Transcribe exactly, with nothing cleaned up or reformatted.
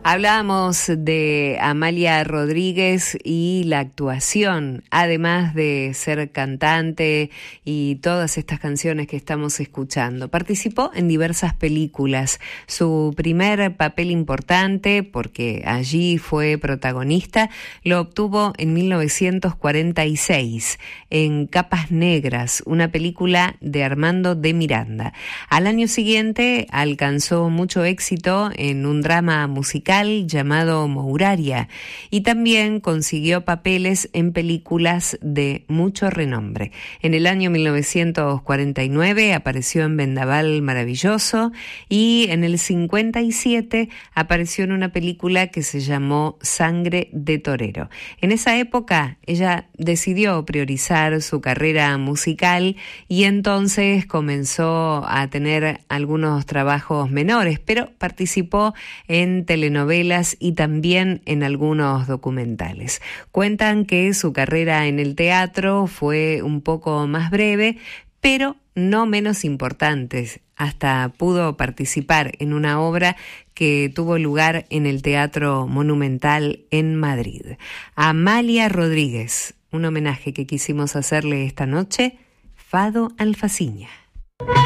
Hablábamos de Amalia Rodríguez y la actuación, además de ser cantante y todas estas canciones que estamos escuchando. Participó en diversas películas. Su primer papel importante, porque allí fue protagonista, lo obtuvo en mil novecientos cuarenta y seis, en Capas Negras, una película de Armando de Miranda. Al año siguiente alcanzó mucho éxito en un drama musical llamado Mouraria, y también consiguió papeles en películas de mucho renombre. En el año mil novecientos cuarenta y nueve apareció en Vendaval Maravilloso, y en el cincuenta y siete apareció en una película que se llamó Sangre de Torero. En esa época ella decidió priorizar su carrera musical y entonces comenzó a tener algunos trabajos menores, pero participó en telenovelas y también en algunos documentales. Cuentan que su carrera en el teatro fue un poco más breve, pero no menos importante. Hasta pudo participar en una obra que tuvo lugar en el Teatro Monumental en Madrid. Amalia Rodríguez, un homenaje que quisimos hacerle esta noche, Fado Alfaciña.